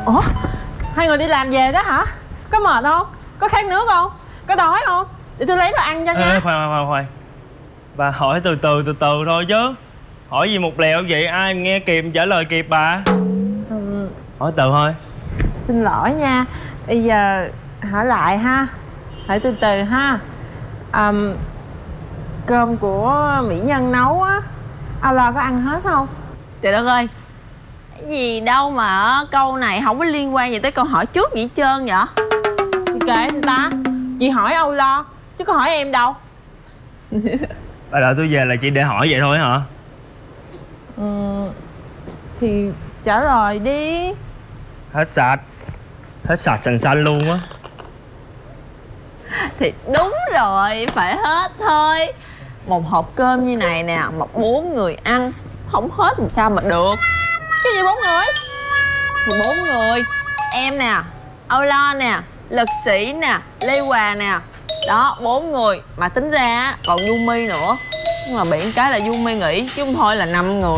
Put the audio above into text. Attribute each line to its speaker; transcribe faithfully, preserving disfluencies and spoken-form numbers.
Speaker 1: Ủa, hai người đi làm về đó hả? Có mệt không? Có khát nước không? Có đói không? Để tôi lấy đồ ăn cho nha.
Speaker 2: Ê, khoan khoan khoan bà hỏi từ từ từ từ thôi chứ. Hỏi gì một lèo vậy ai nghe kịp trả lời kịp bà.
Speaker 1: Ừ,
Speaker 2: Hỏi từ thôi.
Speaker 1: xin lỗi nha. Bây giờ hỏi lại ha. Hỏi từ từ ha. um, Cơm của mỹ nhân nấu á, ao lo có ăn hết không?
Speaker 3: Trời đất ơi, cái gì đâu mà câu này không có liên quan gì tới câu hỏi trước gì hết trơn vậy?
Speaker 1: Thì kệ người ta. Chị hỏi âu lo chứ có hỏi em đâu.
Speaker 2: Bà đợi tôi về là chỉ để hỏi vậy thôi hả?
Speaker 1: Ừ, thì trả lời đi.
Speaker 2: Hết sạch. Hết sạch sành xanh luôn á.
Speaker 3: Thì đúng rồi, phải hết thôi. Một hộp cơm như này nè, mà bốn người ăn không hết làm sao mà được.
Speaker 1: Cái gì bốn người?
Speaker 3: Thì bốn người. Em nè, Âu Lo nè, Lực Sĩ nè, Lê Hòa nè. Đó, bốn người. Mà tính ra còn Du Mi nữa. Nhưng mà bị cái là Du Mi nghỉ chứ không thôi là năm người.